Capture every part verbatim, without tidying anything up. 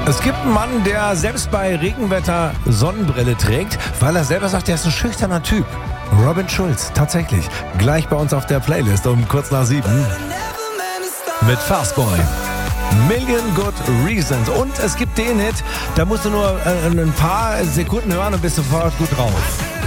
Es gibt einen Mann, der selbst bei Regenwetter Sonnenbrille trägt, weil er selber sagt, er ist ein schüchterner Typ. Robin Schulz, tatsächlich. Gleich bei uns auf der Playlist um kurz nach sieben. Mit Fastboy. Million Good Reasons. Und es gibt den Hit, da musst du nur äh, ein paar Sekunden hören und bist sofort gut drauf.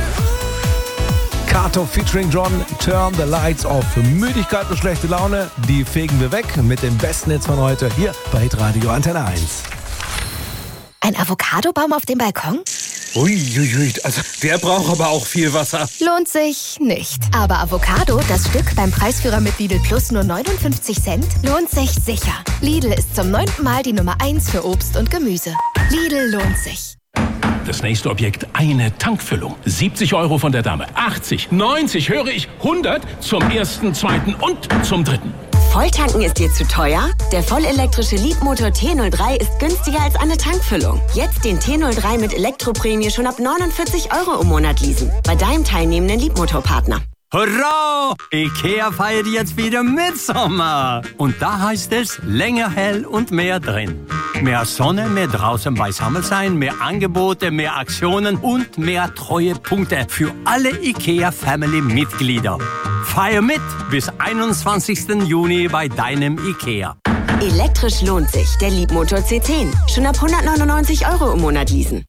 Kato featuring John, Turn the Lights Off. Müdigkeit und schlechte Laune, die fegen wir weg mit den besten Hits von heute hier bei Hitradio Antenne eins. Ein Avocadobaum auf dem Balkon? Uiuiui, also der braucht aber auch viel Wasser. Lohnt sich nicht. Aber Avocado, das Stück beim Preisführer mit Lidl Plus nur neunundfünfzig Cent, lohnt sich sicher. Lidl ist zum neunten Mal die Nummer eins für Obst und Gemüse. Lidl lohnt sich. Das nächste Objekt, eine Tankfüllung. siebzig Euro von der Dame, achtzig, neunzig, höre ich, hundert zum ersten, zweiten und zum dritten. Volltanken ist dir zu teuer? Der vollelektrische Leapmotor T null drei ist günstiger als eine Tankfüllung. Jetzt den T null drei mit Elektroprämie schon ab neunundvierzig Euro im Monat leasen. Bei deinem teilnehmenden Leapmotor-Partner. Hurra! IKEA feiert jetzt wieder Mitsommer. Und da heißt es, länger hell und mehr drin. Mehr Sonne, mehr draußen beisammen sein, mehr Angebote, mehr Aktionen und mehr Treuepunkte für alle IKEA-Family-Mitglieder. Feier mit bis einundzwanzigsten Juni bei deinem IKEA. Elektrisch lohnt sich. Der Leapmotor C zehn. Schon ab hundertneunundneunzig Euro im Monat leasen.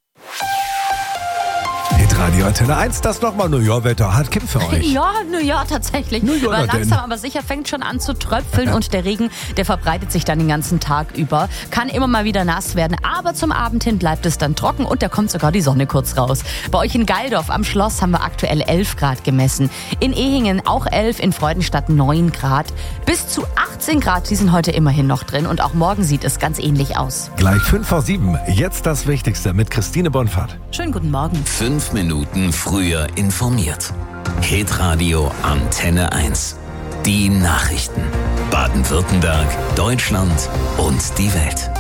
Hitradio Antenne eins, das nochmal New York-Wetter hat Kim für euch. Ja, New York tatsächlich. New York aber langsam, denn? aber sicher fängt schon an zu tröpfeln und der Regen, der verbreitet sich dann den ganzen Tag über. Kann immer mal wieder nass werden, aber zum Abend hin bleibt es dann trocken und da kommt sogar die Sonne kurz raus. Bei euch in Geildorf am Schloss haben wir aktuell elf Grad gemessen. In Ehingen auch elf, in Freudenstadt neun Grad. Bis zu achtzehn Grad, die sind heute immerhin noch drin und auch morgen sieht es ganz ähnlich aus. Gleich fünf vor sieben, jetzt das Wichtigste mit Christine Bonfart. Schönen guten Morgen. Fünf Minuten früher informiert. Hitradio Antenne eins. Die Nachrichten. Baden-Württemberg, Deutschland und die Welt.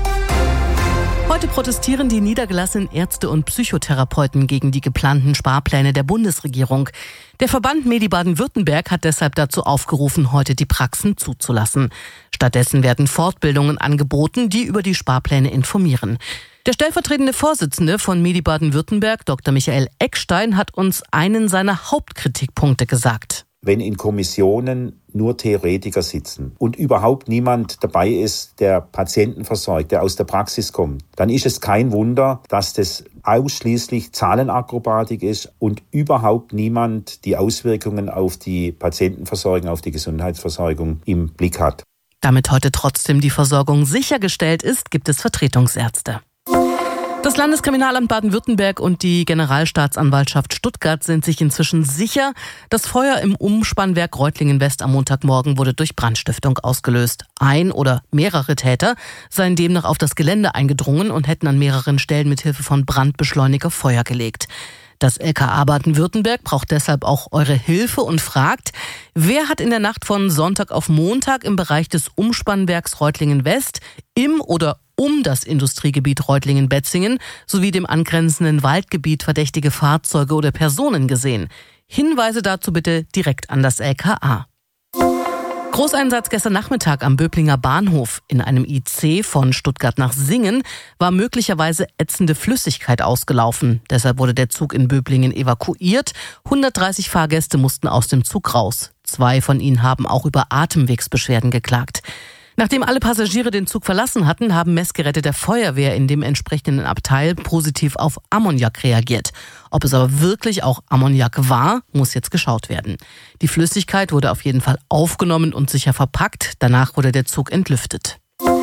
Heute protestieren die niedergelassenen Ärzte und Psychotherapeuten gegen die geplanten Sparpläne der Bundesregierung. Der Verband Medi Baden-Württemberg hat deshalb dazu aufgerufen, heute die Praxen zuzulassen. Stattdessen werden Fortbildungen angeboten, die über die Sparpläne informieren. Der stellvertretende Vorsitzende von Medi Baden-Württemberg, Doktor Michael Eckstein, hat uns einen seiner Hauptkritikpunkte gesagt. Wenn in Kommissionen nur Theoretiker sitzen und überhaupt niemand dabei ist, der Patienten versorgt, der aus der Praxis kommt, dann ist es kein Wunder, dass das ausschließlich Zahlenakrobatik ist und überhaupt niemand die Auswirkungen auf die Patientenversorgung, auf die Gesundheitsversorgung im Blick hat. Damit heute trotzdem die Versorgung sichergestellt ist, gibt es Vertretungsärzte. Das Landeskriminalamt Baden-Württemberg und die Generalstaatsanwaltschaft Stuttgart sind sich inzwischen sicher, das Feuer im Umspannwerk Reutlingen-West am Montagmorgen wurde durch Brandstiftung ausgelöst. Ein oder mehrere Täter seien demnach auf das Gelände eingedrungen und hätten an mehreren Stellen mit Hilfe von Brandbeschleuniger Feuer gelegt. Das L K A Baden-Württemberg braucht deshalb auch eure Hilfe und fragt, wer hat in der Nacht von Sonntag auf Montag im Bereich des Umspannwerks Reutlingen-West im oder um das Industriegebiet Reutlingen-Betzingen sowie dem angrenzenden Waldgebiet verdächtige Fahrzeuge oder Personen gesehen? Hinweise dazu bitte direkt an das L K A. Großeinsatz gestern Nachmittag am Böblinger Bahnhof. In einem I C von Stuttgart nach Singen war möglicherweise ätzende Flüssigkeit ausgelaufen. Deshalb wurde der Zug in Böblingen evakuiert. hundertdreißig Fahrgäste mussten aus dem Zug raus. Zwei von ihnen haben auch über Atemwegsbeschwerden geklagt. Nachdem alle Passagiere den Zug verlassen hatten, haben Messgeräte der Feuerwehr in dem entsprechenden Abteil positiv auf Ammoniak reagiert. Ob es aber wirklich auch Ammoniak war, muss jetzt geschaut werden. Die Flüssigkeit wurde auf jeden Fall aufgenommen und sicher verpackt. Danach wurde der Zug entlüftet.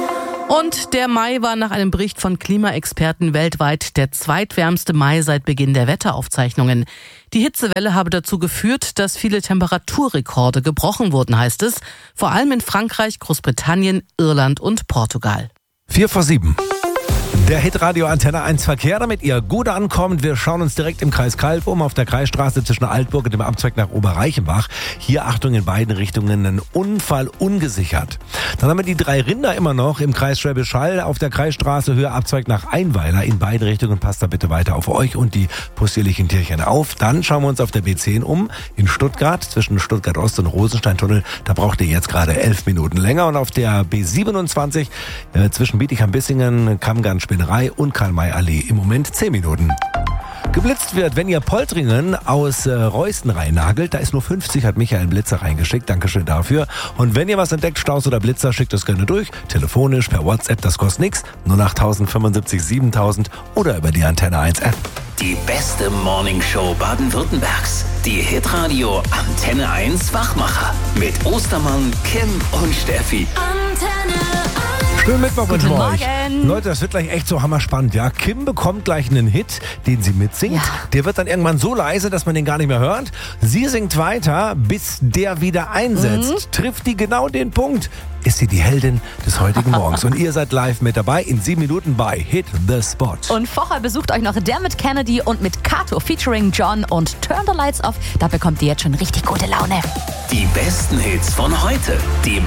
Und der Mai war nach einem Bericht von Klimaexperten weltweit der zweitwärmste Mai seit Beginn der Wetteraufzeichnungen. Die Hitzewelle habe dazu geführt, dass viele Temperaturrekorde gebrochen wurden, heißt es. Vor allem in Frankreich, Großbritannien, Irland und Portugal. Vier vor sieben. Der Hitradio Antenne eins Verkehr, damit ihr gut ankommt. Wir schauen uns direkt im Kreis Kalb um, auf der Kreisstraße zwischen Altburg und dem Abzweig nach Oberreichenbach. Hier, Achtung, in beiden Richtungen ein Unfall ungesichert. Dann haben wir die drei Rinder immer noch im Kreis Schwäbisch Hall auf der Kreisstraße Höhe Abzweig nach Einweiler. In beiden Richtungen passt da bitte weiter auf euch und die possierlichen Tierchen auf. Dann schauen wir uns auf der B zehn um in Stuttgart zwischen Stuttgart Ost und Rosensteintunnel. Da braucht ihr jetzt gerade elf Minuten länger. Und auf der B siebenundzwanzig äh, zwischen Bietigheim-Bissingen, Kammgarn-Spinnerei und Karl-May-Allee im Moment zehn Minuten. Geblitzt wird, wenn ihr Poltringen aus äh, Reusten reinnagelt. Da ist nur fünfzig, hat Michael Blitzer reingeschickt. Dankeschön dafür. Und wenn ihr was entdeckt, Staus oder Blitzer, schickt das gerne durch. Telefonisch, per WhatsApp, das kostet nichts. null acht fünfundsiebzig siebentausend oder über die Antenne eins App. Die beste Morningshow Baden-Württembergs. Die Hitradio Antenne eins Wachmacher. Mit Ostermann, Kim und Steffi. Antenne eins. Schönen Mittwoch Guten mit euch. Morgen. Leute, das wird gleich echt so hammerspannend. Ja, Kim bekommt gleich einen Hit, den sie mitsingt. Ja. Der wird dann irgendwann so leise, dass man den gar nicht mehr hört. Sie singt weiter, bis der wieder einsetzt. Mhm. Trifft die genau den Punkt, ist sie die Heldin des heutigen Morgens. Und ihr seid live mit dabei in sieben Minuten bei Hit the Spot. Und vorher besucht euch noch Dermot Kennedy und mit Kato featuring John und Turn the Lights Off. Da bekommt ihr jetzt schon richtig gute Laune. Die besten Hits von heute. Die